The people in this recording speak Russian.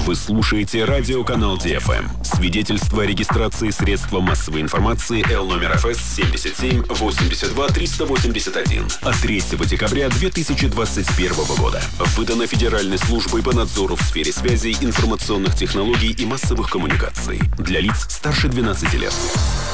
Вы слушаете радиоканал ДФМ. Свидетельство о регистрации средства массовой информации Л номер ФС 77 82 381 от 3 декабря 2021 года. Выдано Федеральной службой по надзору в сфере связи, информационных технологий и массовых коммуникаций. Для лиц старше 12 лет.